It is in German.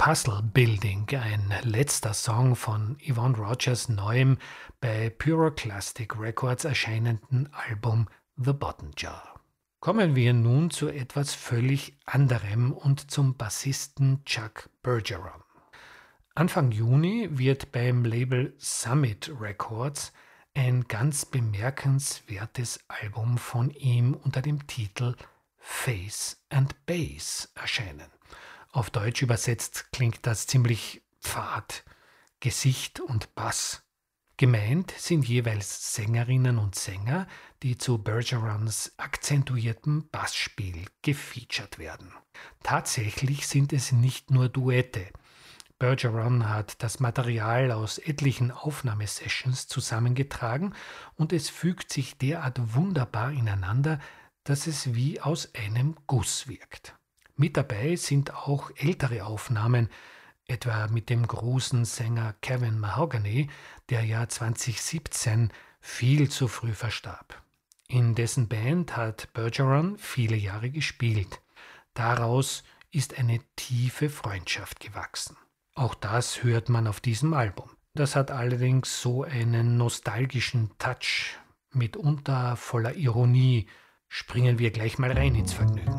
Puzzle Building, ein letzter Song von Yvonne Rogers neuem bei Pyroclastic Records erscheinenden Album The Bottom Jar. Kommen wir nun zu etwas völlig anderem und zum Bassisten Chuck Bergeron. Anfang Juni wird beim Label Summit Records ein ganz bemerkenswertes Album von ihm unter dem Titel Face and Bass erscheinen. Auf Deutsch übersetzt klingt das ziemlich fad, Gesicht und Bass. Gemeint sind jeweils Sängerinnen und Sänger, die zu Bergerons akzentuiertem Bassspiel gefeatured werden. Tatsächlich sind es nicht nur Duette. Bergeron hat das Material aus etlichen Aufnahmesessions zusammengetragen und es fügt sich derart wunderbar ineinander, dass es wie aus einem Guss wirkt. Mit dabei sind auch ältere Aufnahmen, etwa mit dem großen Sänger Kevin Mahogany, der ja 2017 viel zu früh verstarb. In dessen Band hat Bergeron viele Jahre gespielt. Daraus ist eine tiefe Freundschaft gewachsen. Auch das hört man auf diesem Album. Das hat allerdings so einen nostalgischen Touch, mitunter voller Ironie. Springen wir gleich mal rein ins Vergnügen.